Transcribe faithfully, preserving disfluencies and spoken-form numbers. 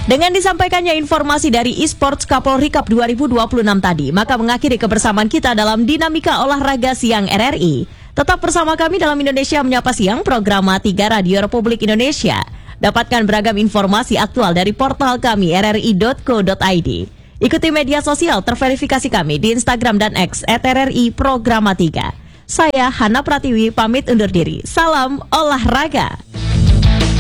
Dengan disampaikannya informasi dari eSports Kapolri Cup dua ribu dua puluh enam tadi, maka mengakhiri kebersamaan kita dalam Dinamika Olahraga Siang R R I. Tetap bersama kami dalam Indonesia Menyapa Siang, program tiga Radio Republik Indonesia. Dapatkan beragam informasi aktual dari portal kami r r i dot co dot i d. Ikuti media sosial terverifikasi kami di Instagram dan X at R R I Programa tiga. Saya Hana Pratiwi pamit undur diri. Salam olahraga.